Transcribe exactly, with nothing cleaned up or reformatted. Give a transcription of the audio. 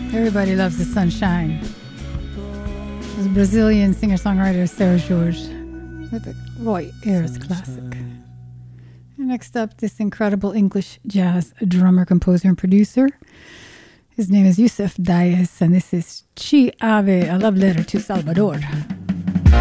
Everybody loves the sunshine. It was Brazilian singer-songwriter Sarah George with a Roy Ayers classic. And next up, this incredible English jazz drummer, composer, and producer. His name is Yusef Dayes, and this is Chi Ave, a love letter to Salvador.